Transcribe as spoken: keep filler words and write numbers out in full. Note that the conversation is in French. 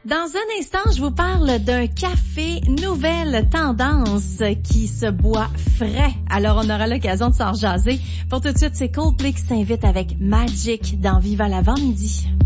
Dans un instant, je vous parle d'un café nouvelle tendance qui se boit frais. Alors, on aura l'occasion de s'en jaser. Pour tout de suite, c'est Coldplay qui s'invite avec Magic dans Viva l'avant-midi.